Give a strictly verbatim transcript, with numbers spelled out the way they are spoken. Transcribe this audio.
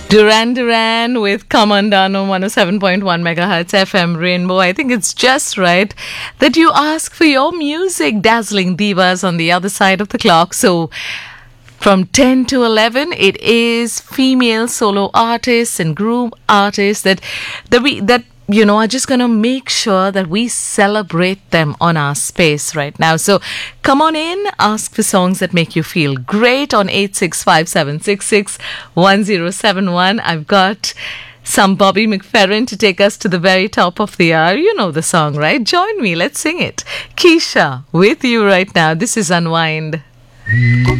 Duran Duran with Commandano one oh seven point one megahertz F M Rainbow. I think it's just right that you ask for your music, dazzling divas on the other side of the clock. So from ten to eleven, it is female solo artists and group artists that that we that you know are just gonna make sure that we celebrate them on our space right now. So come on in, ask for songs that make you feel great on eight six five seven six six one zero seven one. I've got some Bobby McFerrin to take us to the very top of the hour. You know the song, right? Join me, let's sing it. Keisha with you right now. This is Unwind.